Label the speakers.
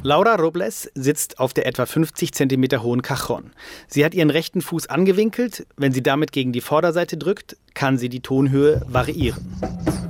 Speaker 1: Laura Robles sitzt auf der etwa 50 cm hohen Cajon. Sie hat ihren rechten Fuß angewinkelt. Wenn sie damit gegen die Vorderseite drückt, kann sie die Tonhöhe variieren.